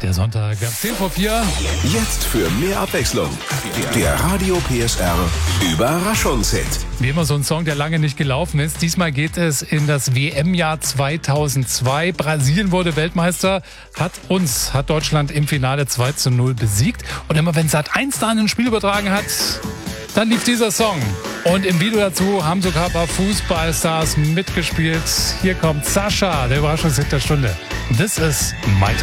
Der Sonntag, wir haben 10 vor 4. Jetzt für mehr Abwechslung. Der Radio PSR Überraschungshit. Wie immer so ein Song, der lange nicht gelaufen ist. Diesmal geht es in das WM-Jahr 2002. Brasilien wurde Weltmeister, hat Deutschland im Finale 2:0 besiegt. Und immer wenn Sat.1 da ein Spiel übertragen hat, dann lief dieser Song. Und im Video dazu haben sogar ein paar Fußballstars mitgespielt. Hier kommt Sascha, der Überraschungshit der Stunde. This is my time.